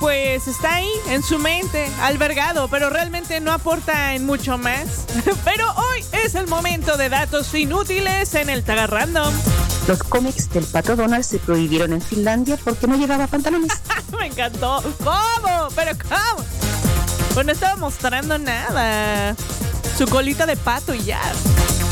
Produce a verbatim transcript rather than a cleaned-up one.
pues está ahí en su mente, albergado, pero realmente no aporta en mucho más. Pero hoy es el momento de datos inútiles en el Taga Random. Los cómics del Pato Donald se prohibieron en Finlandia porque no llevaba pantalones. Me encantó. ¿Cómo? ¿Pero cómo? Pues no estaba mostrando nada. Su colita de pato y ya.